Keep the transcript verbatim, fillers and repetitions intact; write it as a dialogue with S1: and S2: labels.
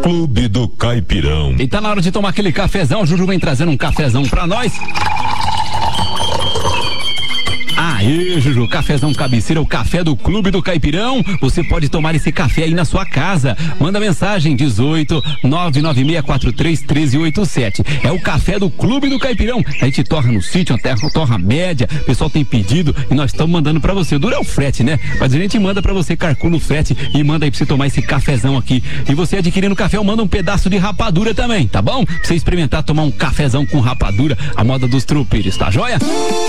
S1: Clube do Caipirão.
S2: E tá na hora de tomar aquele cafezão. O Juju vem trazendo um cafezão pra nós. Aê, Juju, cafezão cabeceira, o café do Clube do Caipirão. Você pode tomar esse café aí na sua casa. Manda mensagem dezoito, nove nove seis quatro três, um três oito sete. É o café do Clube do Caipirão. A gente torra no sítio, uma torra média. O pessoal tem pedido e nós estamos mandando pra você. Dura é o frete, né? Mas a gente manda pra você, calcula o frete e manda aí pra você tomar esse cafezão aqui. E você adquirindo café, eu mando um pedaço de rapadura também, tá bom? Pra você experimentar tomar um cafezão com rapadura, a moda dos tropeiros, tá joia?